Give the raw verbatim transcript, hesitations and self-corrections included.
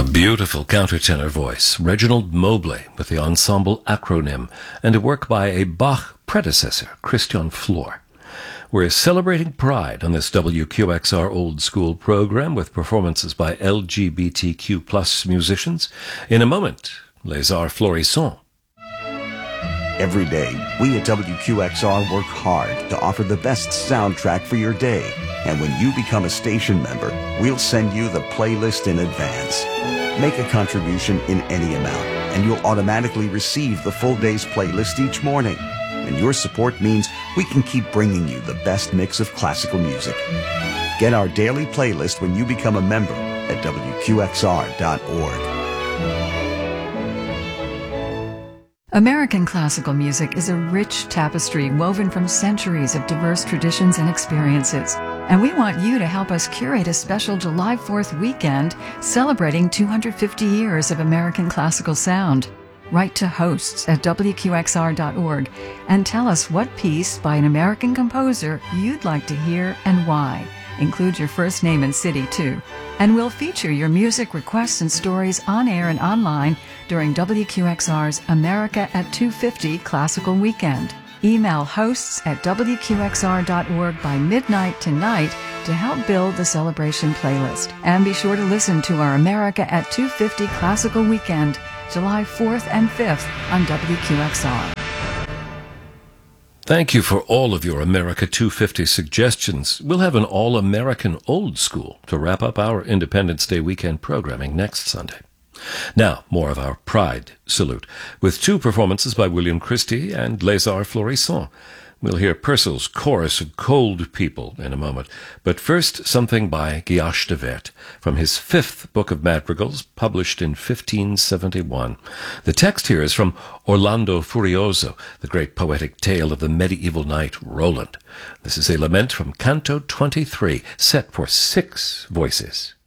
A beautiful countertenor voice, Reginald Mobley with the ensemble Acronym, and a work by a Bach predecessor, Christian Flor. We're celebrating Pride on this W Q X R Old School program with performances by L G B T Q plus musicians. In a moment, Les Arts Florissants. Every day, we at W Q X R work hard to offer the best soundtrack for your day. And when you become a station member, we'll send you the playlist in advance. Make a contribution in any amount, and you'll automatically receive the full day's playlist each morning. And your support means we can keep bringing you the best mix of classical music. Get our daily playlist when you become a member at W Q X R dot org. American classical music is a rich tapestry woven from centuries of diverse traditions and experiences. And we want you to help us curate a special July fourth weekend celebrating two hundred fifty years of American classical sound. Write to hosts at W Q X R dot org and tell us what piece by an American composer you'd like to hear and why. Include your first name and city, too. And we'll feature your music requests and stories on air and online during W Q X R's America at two fifty Classical Weekend. Email hosts at W Q X R dot org by midnight tonight to help build the celebration playlist. And be sure to listen to our America at two fifty Classical Weekend, July fourth and fifth on W Q X R. Thank you for all of your America two fifty suggestions. We'll have an all-American old school to wrap up our Independence Day weekend programming next Sunday. Now, more of our Pride salute, with two performances by William Christie and Les Arts Florissants. We'll hear Purcell's Chorus of Cold People in a moment, but first something by Guillaume de Wert from his fifth book of madrigals, published in fifteen seventy-one. The text here is from Orlando Furioso, the great poetic tale of the medieval knight Roland. This is a lament from Canto twenty-three, set for six voices.